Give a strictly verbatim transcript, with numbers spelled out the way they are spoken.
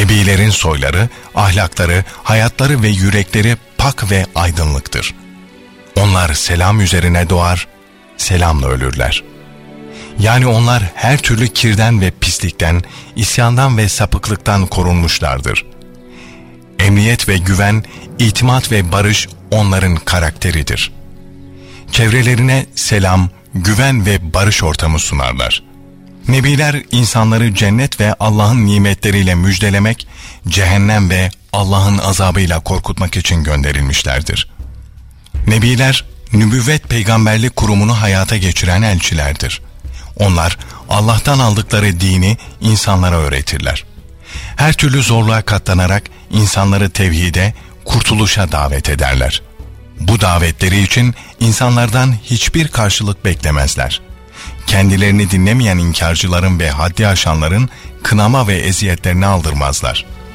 Nebilerin soyları, ahlakları, hayatları ve yürekleri pak ve aydınlıktır. Onlar selam üzerine doğar, selamla ölürler. Yani onlar her türlü kirden ve pislikten, isyandan ve sapıklıktan korunmuşlardır. Emniyet ve güven, itimat ve barış onların karakteridir. Çevrelerine selam, güven ve barış ortamı sunarlar. Nebiler insanları cennet ve Allah'ın nimetleriyle müjdelemek, cehennem ve Allah'ın azabıyla korkutmak için gönderilmişlerdir. Nebiler, nübüvvet peygamberlik kurumunu hayata geçiren elçilerdir. Onlar, Allah'tan aldıkları dini insanlara öğretirler. Her türlü zorluğa katlanarak insanları tevhide, kurtuluşa davet ederler. Bu davetleri için insanlardan hiçbir karşılık beklemezler. Kendilerini dinlemeyen inkarcıların ve haddi aşanların kınama ve eziyetlerini aldırmazlar.